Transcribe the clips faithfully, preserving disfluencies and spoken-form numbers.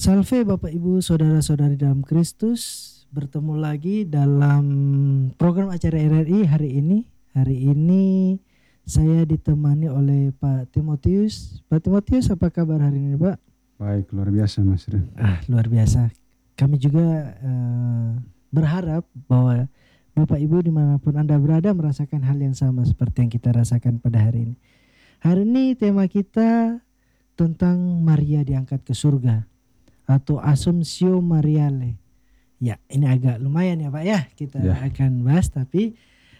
Salve Bapak Ibu Saudara-saudari dalam Kristus. Bertemu lagi dalam program acara R R I hari ini. Hari ini saya ditemani oleh Pak Timotius. Pak Timotius, apa kabar hari ini Pak? Baik, luar biasa Mas Ren. Ah, luar biasa. Kami juga uh, berharap bahwa Bapak Ibu dimanapun Anda berada merasakan hal yang sama seperti yang kita rasakan pada hari ini. Hari ini tema kita tentang Maria diangkat ke surga atau Assumptio Mariale. Ya, ini agak lumayan ya Pak ya, kita ya. akan bahas, tapi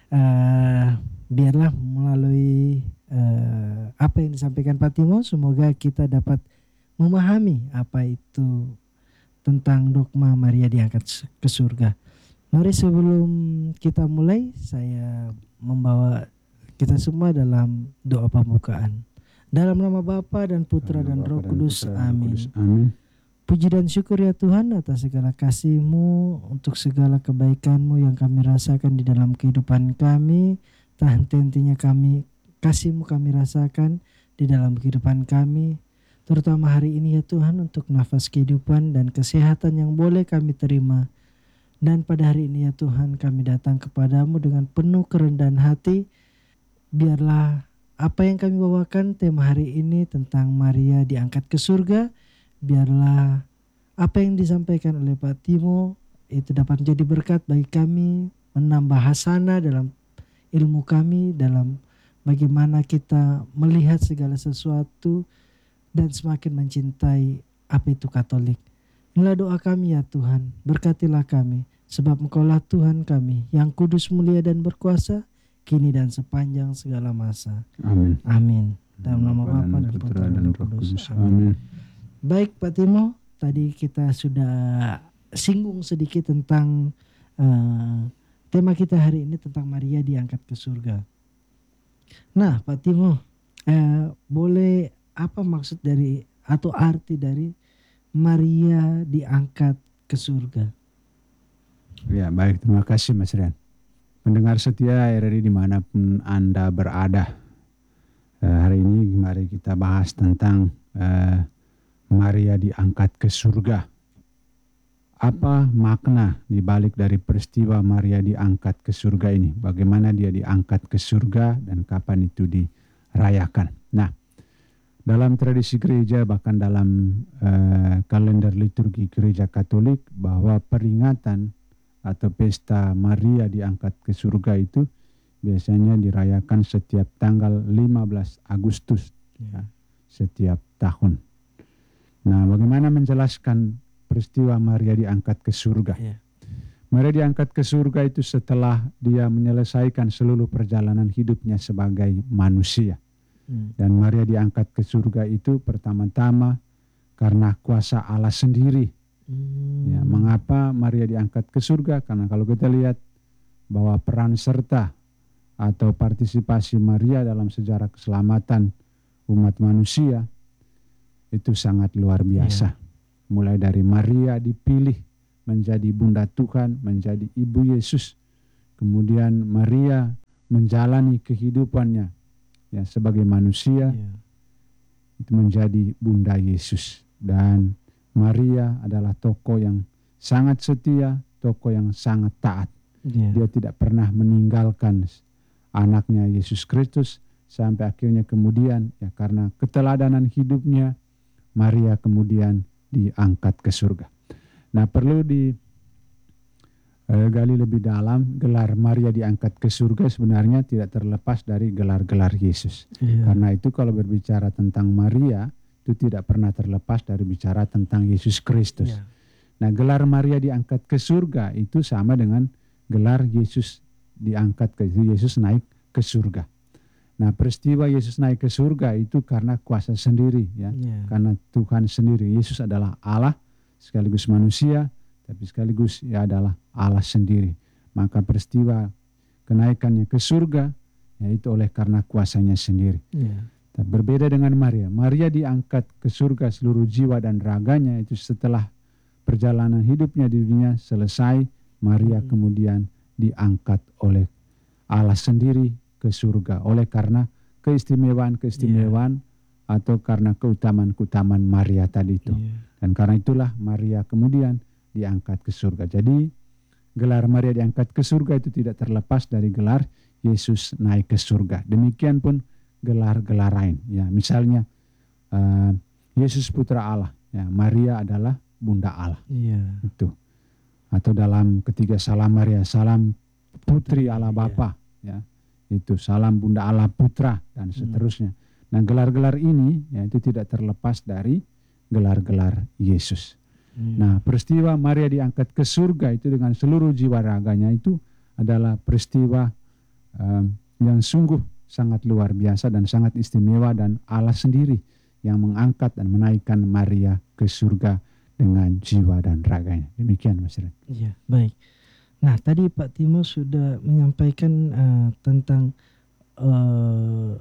uh, biarlah melalui uh, apa yang disampaikan Pak Timo, semoga kita dapat memahami apa itu tentang dogma Maria diangkat ke surga. Mari sebelum kita mulai, saya membawa kita semua dalam doa pembukaan. Dalam nama Bapa dan Putra dan Roh Kudus, amin. Amin. Puji dan syukur ya Tuhan atas segala kasih-Mu, untuk segala kebaikan-Mu yang kami rasakan di dalam kehidupan kami. Tak henti-hentinya kami, kasih-Mu kami rasakan di dalam kehidupan kami. Terutama hari ini ya Tuhan, untuk nafas kehidupan dan kesehatan yang boleh kami terima. Dan pada hari ini ya Tuhan, kami datang kepadamu dengan penuh kerendahan hati. Biarlah apa yang kami bawakan tema hari ini tentang Maria diangkat ke surga, biarlah apa yang disampaikan oleh Pak Timo itu dapat menjadi berkat bagi kami, menambah hasanah dalam ilmu kami, dalam bagaimana kita melihat segala sesuatu dan semakin mencintai apa itu Katolik. Inilah doa kami ya Tuhan, berkatilah kami, sebab Engkaulah Tuhan kami yang kudus, mulia dan berkuasa, kini dan sepanjang segala masa. Amin. Amin. Dalam nama Bapa dan Putra dan Roh Kudus. Amin. Baik Pak Timo, tadi kita sudah singgung sedikit tentang uh, tema kita hari ini tentang Maria diangkat ke surga. Nah Pak Timo, uh, boleh apa maksud dari atau arti dari Maria diangkat ke surga? Ya baik, terima kasih Mas Rian. Pendengar setia R R I dimanapun Anda berada, uh, hari ini mari kita bahas tentang uh, Maria diangkat ke surga. Apa makna dibalik dari peristiwa Maria diangkat ke surga ini? Bagaimana dia diangkat ke surga dan kapan itu dirayakan? Nah, dalam tradisi gereja, bahkan dalam uh, kalender liturgi gereja Katolik, bahwa peringatan atau pesta Maria diangkat ke surga itu biasanya dirayakan setiap tanggal lima belas Agustus ya, setiap tahun. Nah, bagaimana menjelaskan peristiwa Maria diangkat ke surga? Yeah. Maria diangkat ke surga itu setelah dia menyelesaikan seluruh perjalanan hidupnya sebagai manusia. Hmm. Dan Maria diangkat ke surga itu pertama-tama karena kuasa Allah sendiri. Hmm. Ya, mengapa Maria diangkat ke surga? Karena kalau kita lihat bahwa peran serta atau partisipasi Maria dalam sejarah keselamatan umat manusia itu sangat luar biasa. Yeah. Mulai dari Maria dipilih menjadi bunda Tuhan, menjadi ibu Yesus. Kemudian Maria menjalani kehidupannya ya sebagai manusia, yeah. itu menjadi bunda Yesus. Dan Maria adalah tokoh yang sangat setia, tokoh yang sangat taat. Yeah. Dia tidak pernah meninggalkan anaknya Yesus Kristus sampai akhirnya kemudian ya karena keteladanan hidupnya Maria kemudian diangkat ke surga. Nah, perlu digali uh, lebih dalam, gelar Maria diangkat ke surga sebenarnya tidak terlepas dari gelar-gelar Yesus. Yeah. Karena itu kalau berbicara tentang Maria, itu tidak pernah terlepas dari bicara tentang Yesus Kristus. Yeah. Nah, gelar Maria diangkat ke surga itu sama dengan gelar Yesus diangkat ke Yesus naik ke surga. Nah, peristiwa Yesus naik ke surga itu karena kuasa sendiri ya. Yeah. Karena Tuhan sendiri. Yesus adalah Allah sekaligus manusia, tapi sekaligus ia adalah Allah sendiri. Maka peristiwa kenaikannya ke surga yaitu oleh karena kuasanya sendiri. Yeah. Berbeda dengan Maria. Maria diangkat ke surga seluruh jiwa dan raganya itu setelah perjalanan hidupnya di dunia selesai. Maria hmm. kemudian diangkat oleh Allah sendiri ke surga oleh karena keistimewaan-keistimewaan yeah. atau karena keutamaan-keutamaan Maria tadi itu. Iya. Dan karena itulah Maria kemudian diangkat ke surga. Jadi gelar Maria diangkat ke surga itu tidak terlepas dari gelar Yesus naik ke surga. Demikian pun gelar-gelar lain. Ya, misalnya uh, Yesus putra Allah, ya, Maria adalah bunda Allah. Iya. Itu. Atau dalam ketiga salam Maria, salam putri Allah Bapa, ya. Itu salam bunda Allah putra dan seterusnya. Hmm. Nah, gelar-gelar ini ya itu tidak terlepas dari gelar-gelar Yesus. Hmm. Nah, peristiwa Maria diangkat ke surga itu dengan seluruh jiwa raganya itu adalah peristiwa um, yang sungguh sangat luar biasa dan sangat istimewa, dan Allah sendiri yang mengangkat dan menaikkan Maria ke surga dengan jiwa dan raganya. Demikian, Mas Ren. Iya, baik. Nah, tadi Pak Timo sudah menyampaikan uh, tentang uh,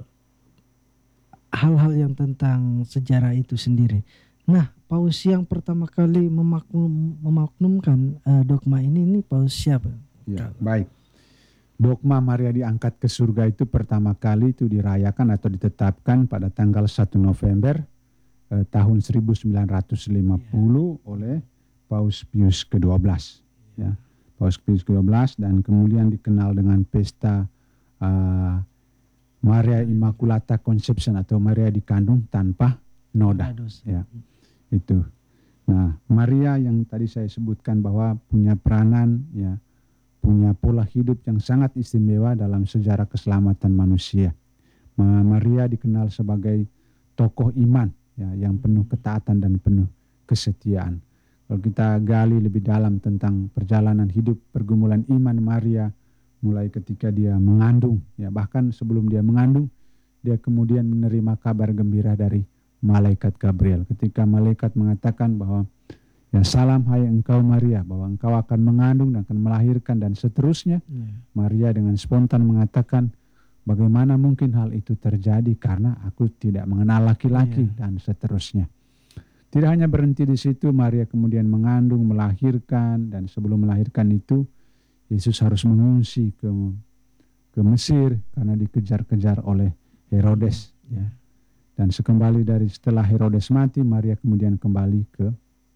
hal-hal yang tentang sejarah itu sendiri. Nah, paus yang pertama kali memaknum, memaknumkan uh, dogma ini, ini paus siapa? Ya, baik. Dogma Maria diangkat ke surga itu pertama kali itu dirayakan atau ditetapkan pada tanggal satu November eh, tahun seribu sembilan ratus lima puluh ya. Oleh Paus Pius kedua belas. Ya. Paus Pius kedua belas, dan kemudian dikenal dengan pesta uh, Maria Immaculata Conception atau Maria dikandung tanpa noda. Ya, itu. Nah, Maria yang tadi saya sebutkan bahwa punya peranan, ya, punya pola hidup yang sangat istimewa dalam sejarah keselamatan manusia. Maria dikenal sebagai tokoh iman, ya, yang penuh ketaatan dan penuh kesetiaan. Kalau kita gali lebih dalam tentang perjalanan hidup pergumulan iman Maria, mulai ketika dia mengandung, ya, bahkan sebelum dia mengandung, dia kemudian menerima kabar gembira dari malaikat Gabriel. Ketika malaikat mengatakan bahwa, ya, salam hai engkau Maria, bahwa engkau akan mengandung dan akan melahirkan dan seterusnya. Yeah. Maria dengan spontan mengatakan, bagaimana mungkin hal itu terjadi karena aku tidak mengenal laki-laki, yeah, dan seterusnya. Tidak hanya berhenti di situ, Maria kemudian mengandung, melahirkan, dan sebelum melahirkan itu Yesus harus mengungsi ke ke Mesir karena dikejar-kejar oleh Herodes. Ya. Dan sekembali dari setelah Herodes mati, Maria kemudian kembali ke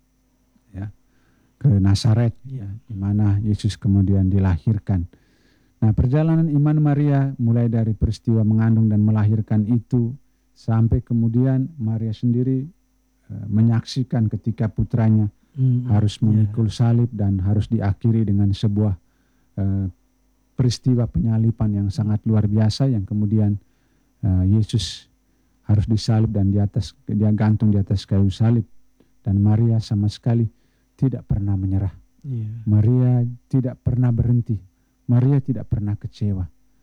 ya ke Nazaret, ya, di mana Yesus kemudian dilahirkan. Nah, perjalanan iman Maria mulai dari peristiwa mengandung dan melahirkan itu sampai kemudian Maria sendiri uh, menyaksikan ketika putranya mm, harus memikul yeah. salib dan harus diakhiri dengan sebuah Uh, peristiwa penyalipan yang sangat luar biasa, yang kemudian uh, Yesus harus disalib dan di atas dia gantung di atas kayu salib, dan Maria sama sekali tidak pernah menyerah. Yeah. Maria tidak pernah berhenti, Maria tidak pernah kecewa,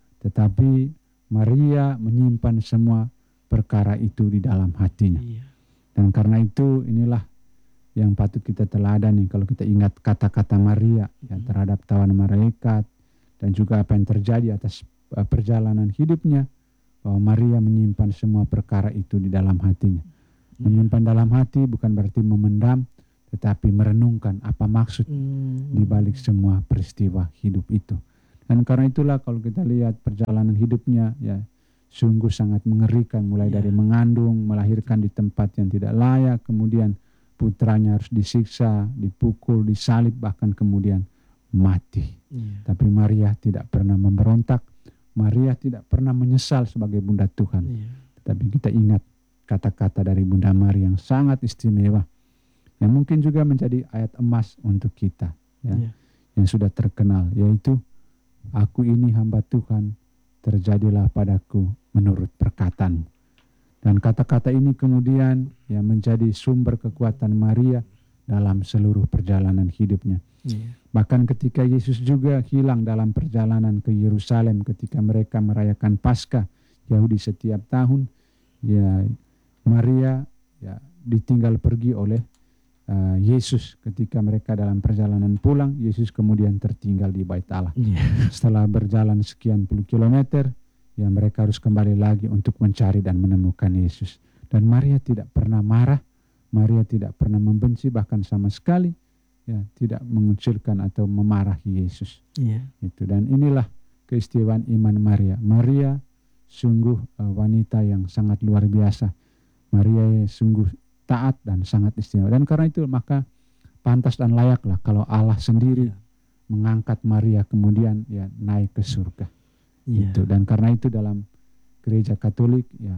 tetapi Maria menyimpan semua perkara itu di dalam hatinya. Yeah. Dan karena itu inilah yang patut kita teladani kalau kita ingat kata-kata Maria, ya, terhadap tawan malaikat dan juga apa yang terjadi atas uh, perjalanan hidupnya, bahwa Maria menyimpan semua perkara itu di dalam hatinya. Menyimpan dalam hati bukan berarti memendam, tetapi merenungkan apa maksud di balik semua peristiwa hidup itu. Dan karena itulah kalau kita lihat perjalanan hidupnya, ya, sungguh sangat mengerikan, mulai yeah. dari mengandung, melahirkan di tempat yang tidak layak, kemudian putranya harus disiksa, dipukul, disalib, bahkan kemudian mati. Yeah. Tapi Maria tidak pernah memberontak, Maria tidak pernah menyesal sebagai bunda Tuhan. Yeah. Tapi kita ingat kata-kata dari Bunda Maria yang sangat istimewa, yang mungkin juga menjadi ayat emas untuk kita, ya, yeah. yang sudah terkenal, yaitu, aku ini hamba Tuhan, terjadilah padaku menurut perkataanmu. Dan kata-kata ini kemudian ya menjadi sumber kekuatan Maria dalam seluruh perjalanan hidupnya. Yeah. Bahkan ketika Yesus juga hilang dalam perjalanan ke Yerusalem ketika mereka merayakan Paskah Yahudi setiap tahun, ya Maria ya ditinggal pergi oleh uh, Yesus ketika mereka dalam perjalanan pulang. Yesus kemudian tertinggal di Bait Allah. Yeah. Setelah berjalan sekian puluh kilometer, ya mereka harus kembali lagi untuk mencari dan menemukan Yesus. Dan Maria tidak pernah marah, Maria tidak pernah membenci, bahkan sama sekali ya tidak mengucilkan atau memarahi Yesus. Yeah. Itu, dan inilah keistimewaan iman Maria. Maria sungguh uh, wanita yang sangat luar biasa, Maria sungguh taat dan sangat istimewa. Dan karena itu maka pantas dan layaklah kalau Allah sendiri Ya. mengangkat Maria kemudian ya naik ke surga. Ya. Itu. Dan karena itu dalam gereja Katolik ya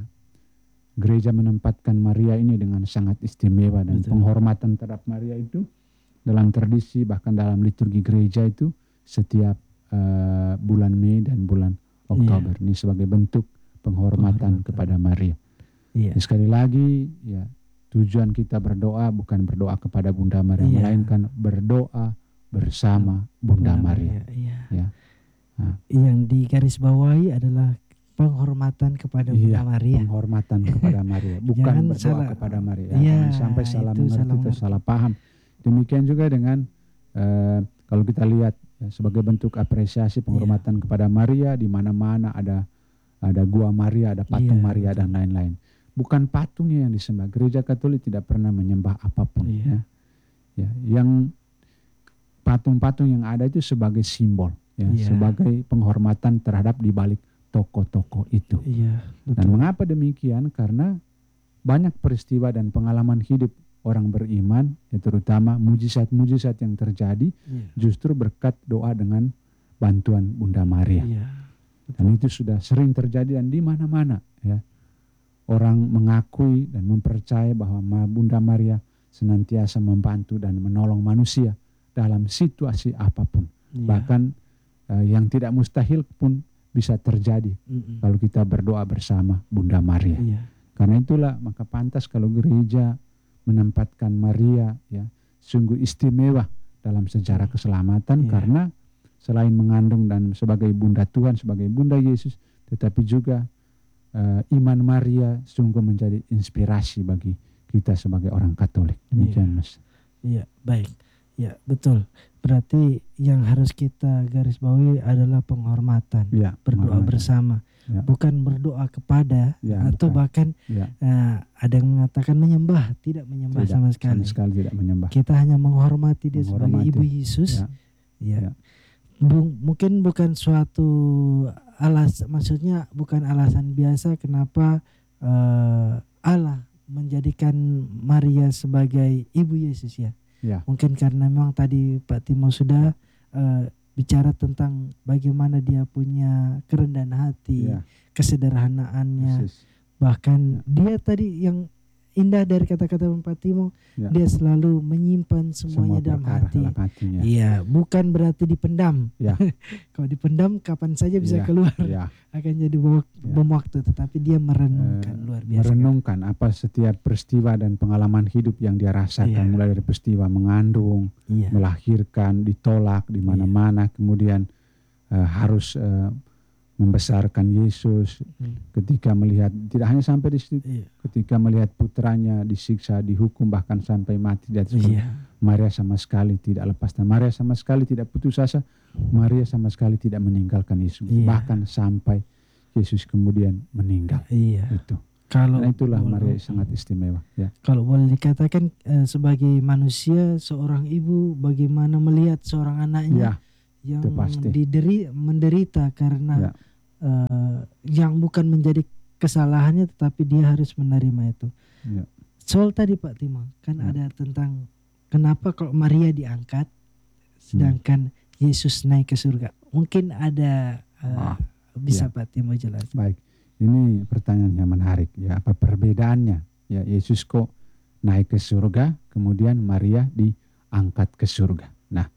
gereja menempatkan Maria ini dengan sangat istimewa, dan Betul. penghormatan terhadap Maria itu dalam tradisi bahkan dalam liturgi gereja itu setiap uh, bulan Mei dan bulan Oktober. Ya. Ini sebagai bentuk penghormatan, Penghormatan. kepada Maria. Ya. Jadi sekali lagi ya tujuan kita berdoa bukan berdoa kepada Bunda Maria, Ya. melainkan berdoa bersama Bunda, Bunda Maria. Maria, iya. Ya. Nah, Yang digarisbawahi adalah penghormatan kepada iya, Bunda Maria. penghormatan kepada Maria, bukan Jangan berdoa salah- kepada Maria. Iya, Jangan sampai salah itu mengerti salah atau mengerti. salah paham. Demikian juga dengan eh, kalau kita lihat ya, sebagai bentuk apresiasi penghormatan kepada Maria, di mana-mana ada ada gua Maria, ada patung Iya, Maria betul. dan lain-lain. Bukan patungnya yang disembah. Gereja Katolik tidak pernah menyembah apapun. Iya. Ya. Ya, yang patung-patung yang ada itu sebagai simbol, ya, Iya. sebagai penghormatan terhadap di balik tokoh-tokoh itu. Iya, Dan betul. mengapa demikian? Karena banyak peristiwa dan pengalaman hidup orang beriman, ya, terutama mujizat-mujizat yang terjadi Iya. justru berkat doa dengan bantuan Bunda Maria. Iya. Dan itu sudah sering terjadi dan di mana-mana, ya. Orang mengakui dan mempercayai bahwa Bunda Maria senantiasa membantu dan menolong manusia dalam situasi apapun. Iya. Bahkan eh, yang tidak mustahil pun bisa terjadi Mm-mm. kalau kita berdoa bersama Bunda Maria. Iya. Karena itulah maka pantas kalau gereja menempatkan Maria ya sungguh istimewa dalam sejarah keselamatan, Iya. karena selain mengandung dan sebagai Bunda Tuhan, sebagai Bunda Yesus, tetapi juga uh, iman Maria sungguh menjadi inspirasi bagi kita sebagai orang Katolik. Demikian, Iya. Mas. Iya, baik. Ya, betul. Berarti yang harus kita garis bawahi adalah penghormatan, Ya, berdoa penghormatan. bersama, Ya. bukan berdoa kepada, Ya, atau bukan. bahkan Ya. eh, ada yang mengatakan menyembah, tidak menyembah Tidak, sama sekali. sama sekali tidak menyembah. Kita hanya menghormati dia sebagai Menghormati. Ibu Yesus. Ya. Ya. Ya. Bu- mungkin bukan suatu alas, maksudnya bukan alasan biasa kenapa eh, Allah menjadikan Maria sebagai Ibu Yesus, ya. Ya. Mungkin karena memang tadi Pak Timo sudah uh, bicara tentang bagaimana dia punya kerendahan hati, Ya. kesederhanaannya. Persis. Bahkan dia tadi yang indah dari kata-kata Pak Timo, Ya. dia selalu menyimpan semuanya Semua dalam perkara hati. dalam hatinya. Iya, bukan berarti dipendam. Ya. Kalau dipendam kapan saja bisa Ya. keluar, Ya. akan jadi bom, Ya. bom waktu. Tetapi dia merenungkan, Eh, luar biasa. merenungkan apa setiap peristiwa dan pengalaman hidup yang dia rasakan, Iya. mulai dari peristiwa mengandung, Iya. melahirkan, ditolak di mana-mana, kemudian eh, harus eh, membesarkan Yesus, Hmm. ketika melihat tidak hanya sampai di situ, Iya. ketika melihat putranya disiksa, dihukum bahkan sampai mati di atas kayu. Iya. Maria sama sekali tidak lepas, dan Maria sama sekali tidak putus asa. Maria sama sekali tidak meninggalkan Yesus, Iya. bahkan sampai Yesus kemudian meninggal. Iya. Itu. Kalau Karena itulah boleh- Maria sangat istimewa. Ya. Kalau boleh dikatakan eh, sebagai manusia, seorang ibu bagaimana melihat seorang anaknya Ya, yang itu pasti. dideri, menderita karena Ya. eh, yang bukan menjadi kesalahannya, tetapi dia harus menerima itu. Ya. Soal tadi Pak Timo kan Ya. ada tentang kenapa kalau Maria diangkat, sedangkan Yesus naik ke surga. Mungkin ada eh, Ah, bisa ya. Pak Timo jelaskan. Baik, ini pertanyaan yang menarik. Ya, apa perbedaannya? Ya, Yesus kok naik ke surga, kemudian Maria diangkat ke surga. Nah,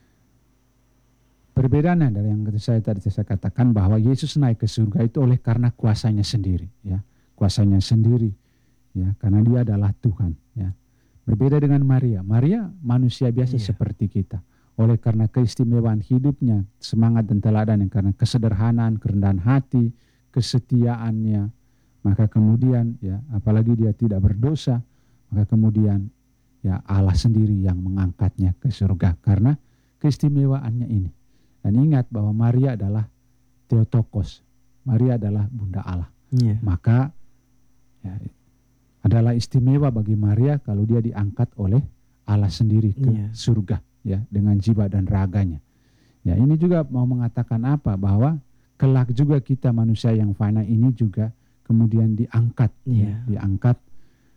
perbedaannya dari yang saya tadi saya katakan bahwa Yesus naik ke surga itu oleh karena kuasanya sendiri, ya, kuasanya sendiri, ya, karena dia adalah Tuhan, ya. Berbeda dengan Maria. Maria manusia biasa Iya. seperti kita. Oleh karena keistimewaan hidupnya, semangat dan teladan, karena kesederhanaan, kerendahan hati, kesetiaannya, maka kemudian ya apalagi dia tidak berdosa, maka kemudian ya Allah sendiri yang mengangkatnya ke surga karena keistimewaannya ini. Dan ingat bahwa Maria adalah Theotokos, Maria adalah Bunda Allah. Iya. Maka ya, adalah istimewa bagi Maria kalau dia diangkat oleh Allah sendiri ke Iya. surga, ya, dengan jiwa dan raganya. Ya, ini juga mau mengatakan apa? Bahwa kelak juga kita manusia yang fana ini juga kemudian diangkat, Iya. ya, diangkat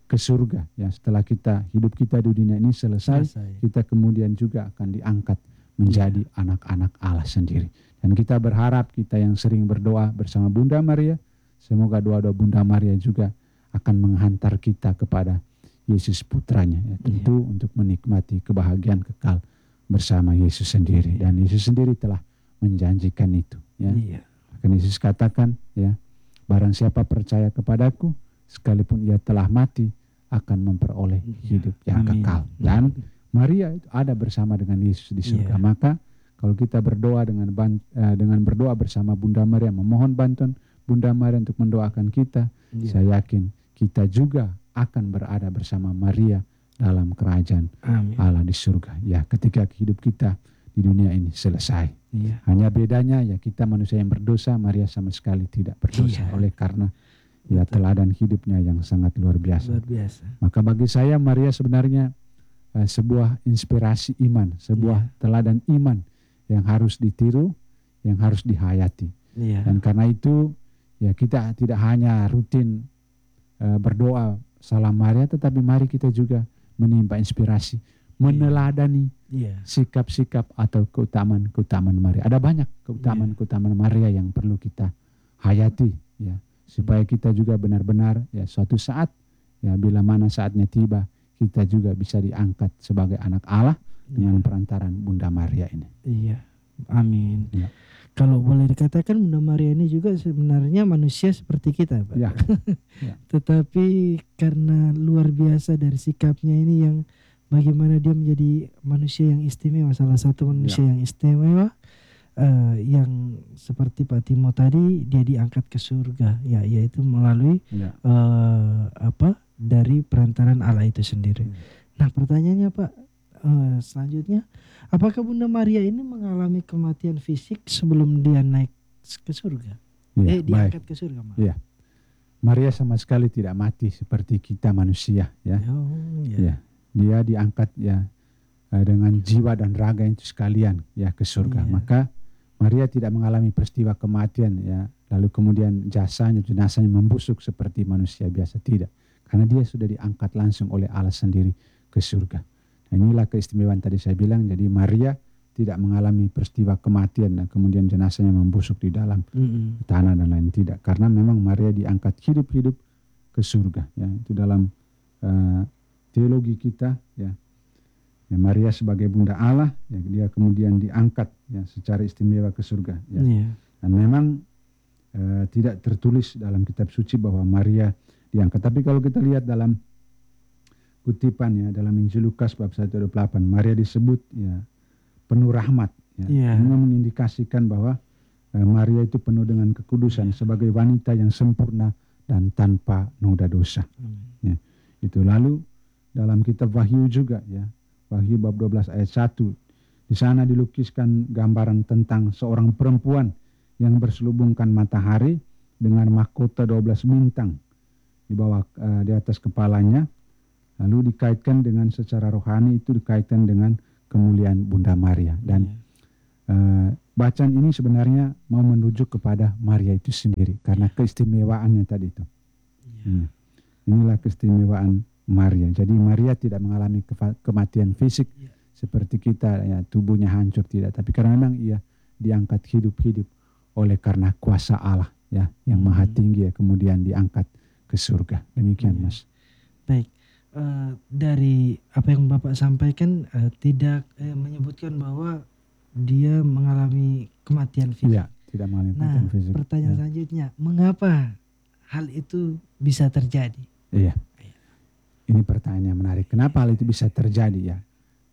ke surga. Ya, setelah kita hidup kita di dunia ini selesai, Selesai. kita kemudian juga akan diangkat menjadi anak-anak Allah sendiri. Dan kita berharap kita yang sering berdoa bersama Bunda Maria, semoga doa-doa Bunda Maria juga akan menghantar kita kepada Yesus putranya. Ya, tentu Iya. untuk menikmati kebahagiaan kekal bersama Yesus sendiri. Dan Yesus sendiri telah menjanjikan itu. Ya. Iya. Akan Yesus katakan, ya, barang siapa percaya kepadaku, sekalipun ia telah mati, akan memperoleh hidup yang Amin. kekal. Dan Maria itu ada bersama dengan Yesus di surga. Iya. Maka kalau kita berdoa dengan ban, uh, dengan berdoa bersama Bunda Maria, memohon bantuan Bunda Maria untuk mendoakan kita, Iya. saya yakin kita juga akan berada bersama Maria dalam kerajaan Amin. Allah di surga. Ya, ketika hidup kita di dunia ini selesai. Iya. Hanya bedanya ya kita manusia yang berdosa, Maria sama sekali tidak berdosa. Iya. Oleh karena ya teladan hidupnya yang sangat luar biasa. Luar biasa. Maka bagi saya Maria sebenarnya uh, sebuah inspirasi iman, sebuah Iya. teladan iman yang harus ditiru, yang harus dihayati. Iya. Dan karena itu ya kita tidak hanya rutin uh, berdoa salam Maria, tetapi mari kita juga menimba inspirasi, meneladani Iya. sikap-sikap atau keutamaan-keutamaan Maria. Ada banyak keutamaan-keutamaan Maria yang perlu kita hayati, ya, supaya kita juga benar-benar ya suatu saat ya bila mana saatnya tiba kita juga bisa diangkat sebagai anak Allah dengan perantaran Bunda Maria ini. Iya. Amin. Ya. Kalau boleh dikatakan Bunda Maria ini juga sebenarnya manusia seperti kita, Pak. Ya. Ya. Tetapi karena luar biasa dari sikapnya ini yang bagaimana dia menjadi manusia yang istimewa, salah satu manusia Ya. yang istimewa, uh, yang seperti Pak Timo tadi dia diangkat ke surga, ya, yaitu melalui Ya. uh, apa dari perantaran Allah itu sendiri. Hmm. Nah, pertanyaannya Pak, uh, selanjutnya, apakah Bunda Maria ini mengalami kematian fisik sebelum dia naik ke surga? Ya, eh, diangkat baik. ke surga, Mak? Ya. Maria sama sekali tidak mati seperti kita manusia, ya. Oh, ya. Ya. Dia diangkat ya uh, dengan jiwa dan raga itu sekalian ya ke surga. Iya. Maka Maria tidak mengalami peristiwa kematian ya, lalu kemudian jasanya, jenazahnya membusuk seperti manusia biasa, tidak. Karena dia sudah diangkat langsung oleh Allah sendiri ke surga. Nah, inilah keistimewaan tadi saya bilang. Jadi Maria tidak mengalami peristiwa kematian dan kemudian jenazahnya membusuk di dalam Mm-mm. tanah dan lain, tidak. Karena memang Maria diangkat hidup-hidup ke surga. Ya, itu dalam uh, teologi kita, ya. Ya, Maria sebagai Bunda Allah, ya, dia kemudian diangkat ya secara istimewa ke surga. Ya. Iya. Dan memang uh, tidak tertulis dalam kitab suci bahwa Maria diangkat. Tapi kalau kita lihat dalam kutipan ya dalam Injil Lukas bab seratus dua puluh delapan, Maria disebut ya penuh rahmat. Ya. Iya. Ini mengindikasikan bahwa uh, Maria itu penuh dengan kekudusan sebagai wanita yang sempurna dan tanpa noda dosa. Amin. Ya. Itu lalu dalam kitab Wahyu juga ya, Wahyu bab dua belas ayat satu, di sana dilukiskan gambaran tentang seorang perempuan yang berselubungkan matahari dengan mahkota dua belas bintang di bawah uh, di atas kepalanya, lalu dikaitkan dengan secara rohani itu dikaitkan dengan kemuliaan Bunda Maria. Dan Iya. uh, bacaan ini sebenarnya mau menuju kepada Maria itu sendiri karena keistimewaannya tadi itu. Iya. Hmm. Inilah keistimewaan Maria. Jadi Maria tidak mengalami kefa- kematian fisik Ya. seperti kita ya, tubuhnya hancur, tidak. Tapi karena memang ia diangkat hidup-hidup oleh karena kuasa Allah ya yang Hmm. maha tinggi ya, kemudian diangkat ke surga. Demikian, Ya. Mas. Baik. Uh, dari apa yang Bapak sampaikan uh, tidak uh, menyebutkan bahwa dia mengalami kematian fisik. Iya, tidak mengalami Nah, kematian fisik. pertanyaan Ya. selanjutnya, mengapa hal itu bisa terjadi? Iya. Ini pertanyaan yang menarik. Kenapa hal itu bisa terjadi ya?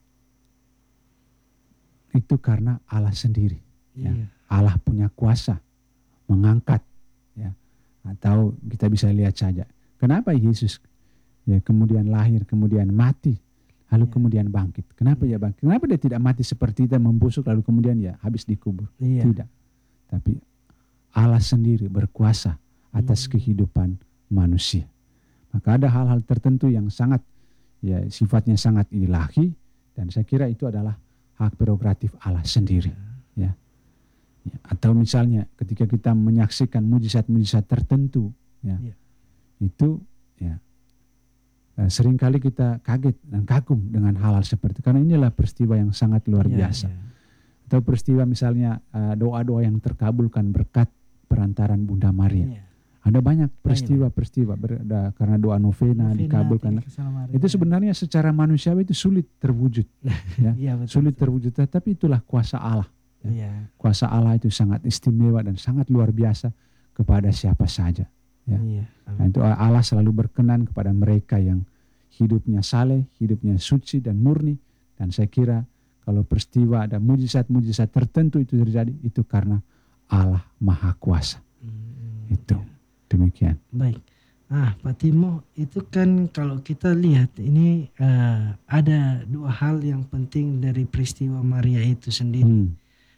Itu karena Allah sendiri. Ya. Iya. Allah punya kuasa mengangkat, ya. Atau kita bisa lihat saja. Kenapa Yesus ya kemudian lahir, kemudian mati, lalu Ya. kemudian bangkit? Kenapa ya bangkit? Kenapa dia tidak mati seperti kita membusuk lalu kemudian ya habis dikubur? Iya. Tidak. Tapi Allah sendiri berkuasa atas Hmm. kehidupan manusia. Maka ada hal-hal tertentu yang sangat ya sifatnya sangat ilahi, dan saya kira itu adalah hak prerogatif Allah sendiri. Ya. Ya. Atau misalnya ketika kita menyaksikan mujizat-mujizat tertentu, ya, Ya. itu ya Eh, seringkali kita kaget dan kagum dengan hal-hal seperti itu. Karena inilah peristiwa yang sangat luar Ya, biasa. ya. Atau peristiwa misalnya uh, doa-doa yang terkabulkan berkat perantaran Bunda Maria. Ya. Ada banyak peristiwa-peristiwa ber- ada- karena doa novena, Novena, dikabulkan. tinggal kesalahan Maria. Itu sebenarnya secara manusiawi itu sulit terwujud. Ya. Iya, betul, Sulit betul. terwujud, tapi itulah kuasa Allah. Ya. Iya. Kuasa Allah itu sangat istimewa dan sangat luar biasa kepada siapa saja. Ya. Iya. Nah, itu Allah selalu berkenan kepada mereka yang hidupnya saleh, hidupnya suci dan murni. Dan saya kira kalau peristiwa ada mujizat-mujizat tertentu itu terjadi, itu karena Allah Maha Kuasa. Hmm, Itu iya. demikian. Baik. Ah, Pak Timo, itu kan kalau kita lihat ini uh, ada dua hal yang penting dari peristiwa Maria itu sendiri, Hmm.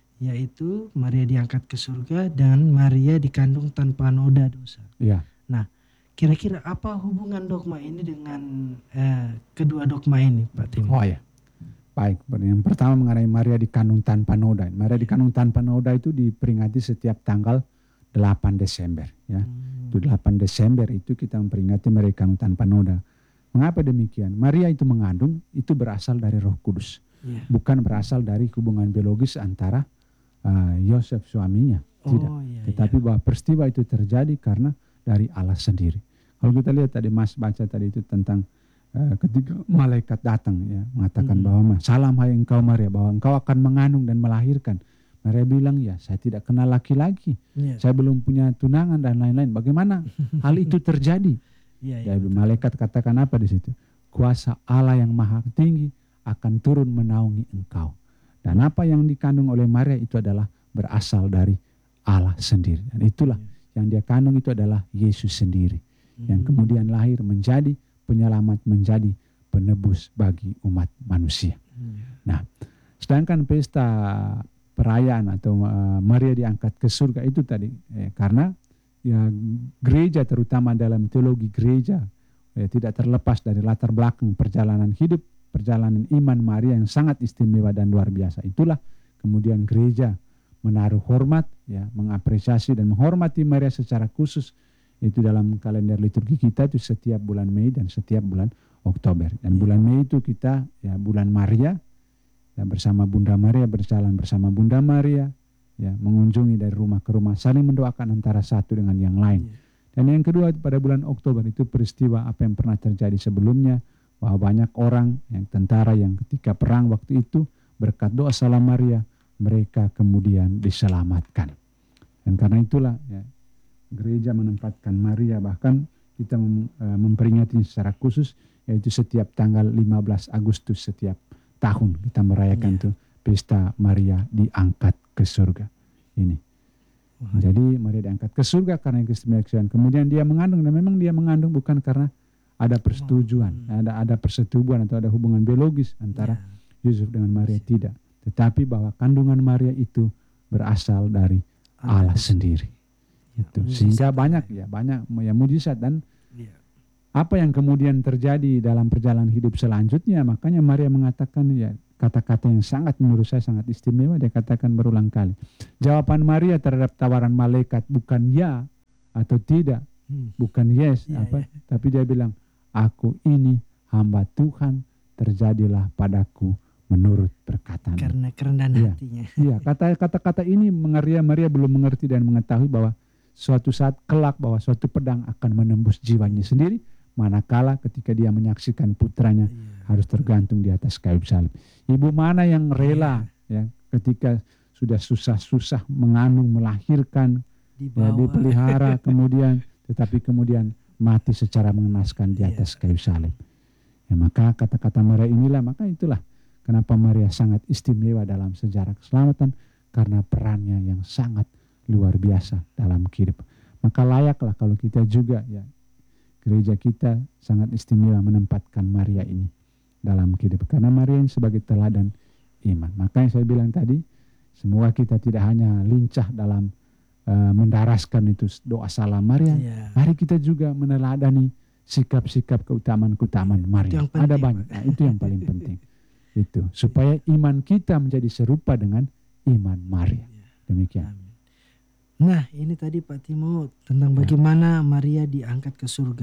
yaitu Maria diangkat ke surga dan Maria dikandung tanpa noda dosa. Ya. Nah, kira-kira apa hubungan dogma ini dengan uh, kedua dogma ini, Pak Timo? Oh ya. Baik, yang pertama mengenai Maria dikandung tanpa noda. Maria dikandung tanpa noda itu diperingati setiap tanggal delapan Desember. Ya. Hmm. Itu delapan Desember itu kita memperingati Maria dikandung tanpa noda. Mengapa demikian? Maria itu mengandung itu berasal dari Roh Kudus. Yeah. Bukan berasal dari hubungan biologis antara uh, Yosef suaminya. Tidak. Oh, iya, Tetapi iya. bahwa peristiwa itu terjadi karena dari Allah sendiri. Kalau kita lihat tadi Mas baca tadi itu tentang Uh, ketika malaikat datang ya mengatakan Hmm. bahwa salam hai engkau Maria, bahwa engkau akan mengandung dan melahirkan. Maria bilang ya saya tidak kenal laki-laki, Yeah. saya belum punya tunangan dan lain-lain. Bagaimana hal itu terjadi? Yeah, Ya, yeah, betul. malaikat katakan apa di situ? Kuasa Allah yang maha tinggi akan turun menaungi engkau. Dan apa yang dikandung oleh Maria itu adalah berasal dari Allah sendiri. Dan itulah Yeah. yang dia kandung itu adalah Yesus sendiri. Yang Hmm. kemudian lahir menjadi penyelamat, menjadi penebus bagi umat manusia. Yeah. Nah, sedangkan pesta perayaan atau uh, Maria diangkat ke surga itu tadi eh, karena ya gereja terutama dalam teologi gereja eh, tidak terlepas dari latar belakang perjalanan hidup, perjalanan iman Maria yang sangat istimewa dan luar biasa. Itulah kemudian gereja menaruh hormat, ya, mengapresiasi dan menghormati Maria secara khusus. Itu dalam kalender liturgi kita itu setiap bulan Mei dan setiap bulan Oktober. Dan bulan Mei itu kita ya bulan Maria, dan bersama Bunda Maria, berjalan bersama Bunda Maria, ya mengunjungi dari rumah ke rumah, saling mendoakan antara satu dengan yang lain. Dan yang kedua pada bulan Oktober itu peristiwa apa yang pernah terjadi sebelumnya, bahwa banyak orang yang tentara yang ketika perang waktu itu berkat doa salam Maria mereka kemudian diselamatkan. Dan karena itulah ya, gereja menempatkan Maria, bahkan kita mem, uh, memperingati secara khusus yaitu setiap tanggal lima belas Agustus setiap tahun kita merayakan Yeah. tuh pesta Maria diangkat ke surga ini. Wah, Jadi Maria diangkat ke surga karena keistimewaan. Kemudian dia mengandung, dan memang dia mengandung bukan karena ada persetujuan, Hmm. ada ada persetubuhan atau ada hubungan biologis antara yeah. Yusuf dengan Maria, tidak. Tetapi bahwa kandungan Maria itu berasal dari Allah sendiri. Itu. Mujizat Sehingga Allah. banyak ya banyak ya mujizat dan Yeah. apa yang kemudian terjadi dalam perjalanan hidup selanjutnya, makanya Maria mengatakan ya kata-kata yang sangat menurut saya sangat istimewa. Dia katakan berulang kali, jawaban Maria terhadap tawaran malaikat bukan ya atau tidak, Hmm. bukan yes Yeah, apa, yeah. tapi dia bilang aku ini hamba Tuhan, terjadilah padaku menurut perkataan. Karena kerendahan Iya. hatinya. Iya, kata kata-kata ini Maria Maria belum mengerti dan mengetahui bahwa suatu saat kelak bahwa suatu pedang akan menembus jiwanya sendiri, manakala ketika dia menyaksikan putranya Iya. harus tergantung di atas kayu salib. Ibu mana yang rela ya ketika sudah susah-susah mengandung, melahirkan, ya, Dibawa. dipelihara kemudian tetapi kemudian mati secara mengenaskan di Iya. atas kayu salib. Ya, maka kata-kata Maria inilah, maka itulah kenapa Maria sangat istimewa dalam sejarah keselamatan, karena perannya yang sangat luar biasa dalam kehidupan. Maka layaklah kalau kita juga ya gereja kita sangat istimewa menempatkan Maria ini dalam kehidupan, karena Maria ini sebagai teladan iman. Makanya saya bilang tadi, semoga kita tidak hanya lincah dalam uh, mendaraskan itu doa salam Maria, Iya. mari kita juga meneladani sikap-sikap keutamaan-keutamaan Itu Maria. yang penting, Ada banyak, nah, itu yang paling penting. Itu supaya iman kita menjadi serupa dengan iman Maria. Demikian. Amin. Nah, ini tadi Pak Timo tentang Ya. bagaimana Maria diangkat ke surga.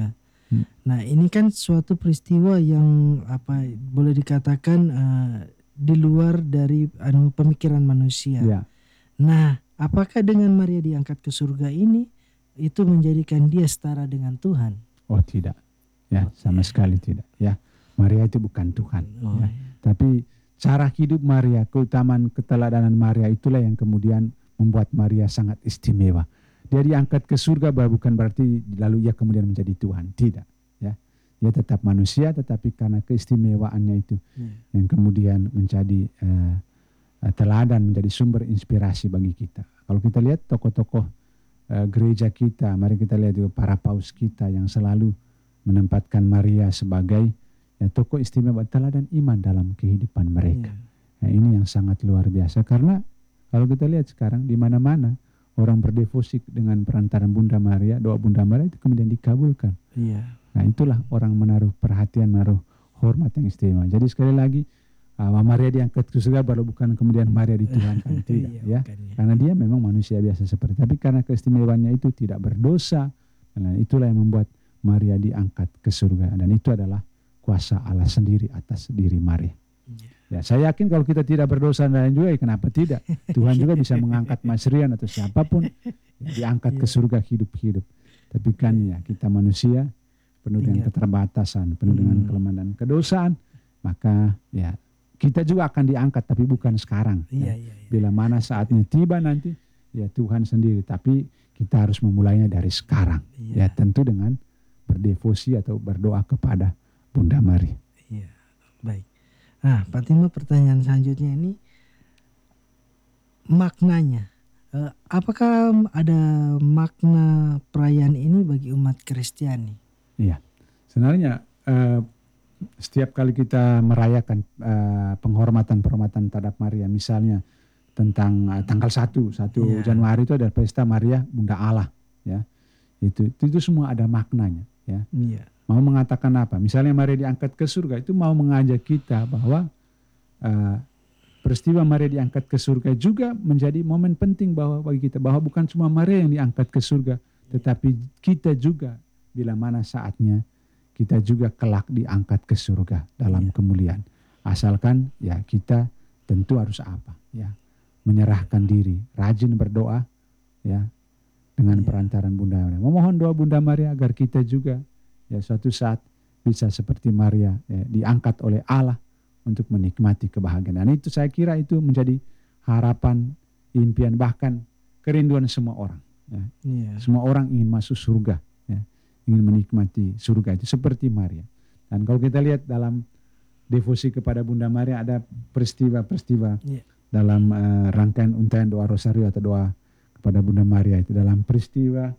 Hmm. Nah, ini kan suatu peristiwa yang apa boleh dikatakan uh, di luar dari anu, pemikiran manusia. Ya. Nah, apakah dengan Maria diangkat ke surga ini itu menjadikan dia setara dengan Tuhan? Oh tidak, ya Oke. sama sekali tidak. Ya, Maria itu bukan Tuhan. Oh, Ya. iya. Tapi cara hidup Maria, keutamaan keteladanan Maria itulah yang kemudian membuat Maria sangat istimewa. Dia diangkat ke surga bukan berarti lalu ia kemudian menjadi Tuhan. Tidak. Ya, dia tetap manusia, tetapi karena keistimewaannya itu Yeah. yang kemudian menjadi uh, teladan, menjadi sumber inspirasi bagi kita. Kalau kita lihat tokoh-tokoh uh, gereja kita, mari kita lihat juga para paus kita yang selalu menempatkan Maria sebagai ya, tokoh istimewa teladan iman dalam kehidupan mereka. Yeah. Nah, ini yang sangat luar biasa karena kalau kita lihat sekarang di mana-mana orang berdevosi dengan perantaran Bunda Maria, doa Bunda Maria itu kemudian dikabulkan. Yeah. Nah, itulah orang menaruh perhatian, menaruh hormat yang istimewa. Jadi sekali lagi uh, Maria diangkat ke surga baru bukan kemudian Maria dituhankan, tidak Iya, ya. bukan, ya. Karena dia memang manusia biasa seperti, tapi karena keistimewaannya itu tidak berdosa, nah, itulah yang membuat Maria diangkat ke surga dan itu adalah kuasa Allah sendiri atas diri Maria. Ya, saya yakin kalau kita tidak berdosa dan lain juga, ya kenapa tidak? Tuhan juga bisa mengangkat Mas Rian atau siapapun ya, diangkat ke surga hidup-hidup. Tapi kan ya kita manusia penuh dengan keterbatasan, penuh dengan kelemahan dan kedosaan, maka ya kita juga akan diangkat, tapi bukan sekarang. Iya, Ya. iya, iya. Bila mana saatnya tiba nanti, ya Tuhan sendiri. Tapi kita harus memulainya dari sekarang. Iya. Ya tentu dengan berdevosi atau berdoa kepada Bunda Maria. Iya, baik. Nah, Pak Timo, pertanyaan selanjutnya ini maknanya. Eh, apakah ada makna perayaan ini bagi umat Kristiani? Iya, sebenarnya eh, setiap kali kita merayakan eh, penghormatan-penghormatan terhadap Maria, misalnya tentang eh, tanggal satu Iya. Januari itu ada pesta Maria Bunda Allah, ya. Itu, itu itu semua ada maknanya, ya. Iya. Mau mengatakan apa? Misalnya Maria diangkat ke surga itu mau mengajak kita bahwa uh, peristiwa Maria diangkat ke surga juga menjadi momen penting bahwa bagi kita bahwa bukan cuma Maria yang diangkat ke surga, tetapi kita juga bila mana saatnya kita juga kelak diangkat ke surga dalam Iya. kemuliaan. Asalkan ya kita tentu harus apa? Ya, menyerahkan diri, rajin berdoa, ya, dengan Iya. perantaran Bunda Maria. Memohon doa Bunda Maria agar kita juga ya suatu saat bisa seperti Maria ya, diangkat oleh Allah untuk menikmati kebahagiaan. Dan itu saya kira itu menjadi harapan, impian, bahkan kerinduan semua orang. Ya. Iya. Semua orang ingin masuk surga, ya, ingin menikmati surga itu seperti Maria. Dan kalau kita lihat dalam devosi kepada Bunda Maria ada peristiwa-peristiwa Iya. dalam uh, rangkaian untayan doa Rosario atau doa kepada Bunda Maria itu dalam peristiwa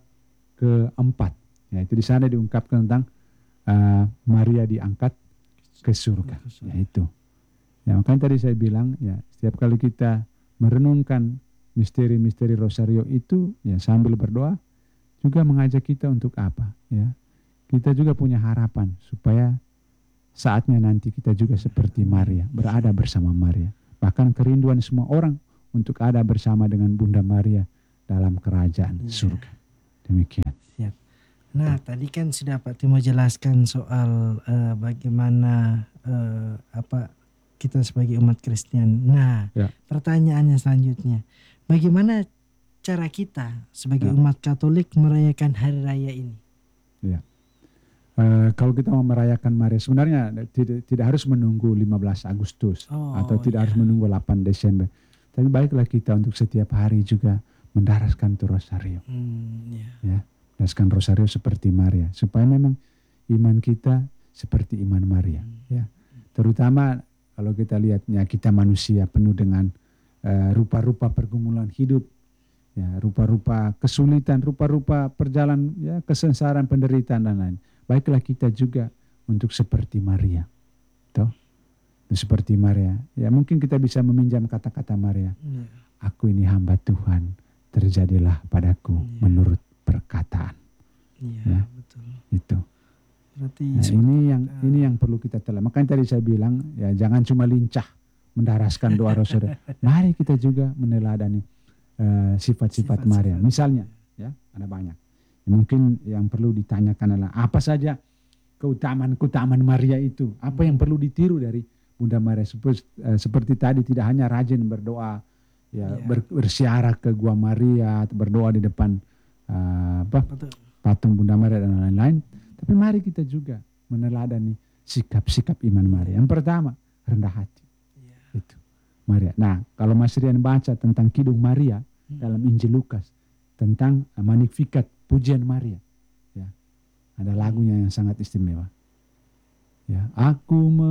keempat. Ya, itu di sana diungkapkan tentang uh, Maria diangkat ke surga. Ya itu. Ya, makanya tadi saya bilang ya setiap kali kita merenungkan misteri-misteri Rosario itu ya sambil berdoa juga mengajak kita untuk apa? Ya, kita juga punya harapan supaya saatnya nanti kita juga seperti Maria, berada bersama Maria. Bahkan kerinduan semua orang untuk ada bersama dengan Bunda Maria dalam kerajaan surga. Demikian. Siap. Nah, tadi kan sudah Pak Timo jelaskan soal uh, bagaimana uh, apa kita sebagai umat Kristen. Nah, Ya. pertanyaannya selanjutnya, bagaimana cara kita sebagai Ya. umat Katolik merayakan hari raya ini? Ya. Uh, kalau kita mau merayakan Maria sebenarnya tidak tidak harus menunggu lima belas Agustus Oh, atau tidak ya. harus menunggu delapan Desember. Tapi baiklah kita untuk setiap hari juga mendaraskan tu Rosario. Hmm, ya. Ya, daraskan Rosario seperti Maria supaya memang iman kita seperti iman Maria. Ya, terutama kalau kita lihat ya kita manusia penuh dengan uh, rupa-rupa pergumulan hidup, ya rupa-rupa kesulitan, rupa-rupa perjalanan ya kesengsaraan, penderitaan dan lain. Baiklah kita juga untuk seperti Maria, toh, seperti Maria. Ya mungkin kita bisa meminjam kata-kata Maria. Ya. Aku ini hamba Tuhan, terjadilah padaku Ya. menurut perkataan. Iya, Ya. betul. Itu. Berarti Nah, seperti ini yang kita- ini yang perlu kita telah. Makanya tadi saya bilang ya jangan cuma lincah mendaraskan doa Rosario. Mari kita juga meneladani uh, sifat-sifat Maria. Sifat-sifat. Misalnya, ya ada banyak. Mungkin yang perlu ditanyakan adalah apa saja keutamaan-keutamaan Maria itu. Apa yang perlu ditiru dari Bunda Maria? Seperti, uh, seperti tadi, tidak hanya rajin berdoa, ya, Iya. ber, bersiarah ke Gua Maria, atau berdoa di depan uh, apa, Betul. patung Bunda Maria dan lain-lain. Tapi mari kita juga meneladani sikap-sikap iman Maria. Yang pertama, rendah hati. Iya. Itu Maria. Nah, kalau Mas Rian baca tentang Kidung Maria Hmm. dalam Injil Lukas, tentang uh, Magnificat, pujian Maria, ya, ada lagunya yang sangat istimewa. Ya, aku